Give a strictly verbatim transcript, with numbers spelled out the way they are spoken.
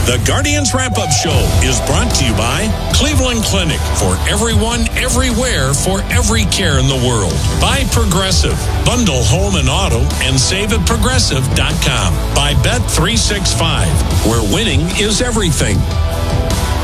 The Guardians Wrap-Up Show is brought to you by Cleveland Clinic, for everyone, everywhere, for every care in the world. By Progressive. Bundle home and auto and save at progressive dot com. By Bet three sixty-five, where winning is everything.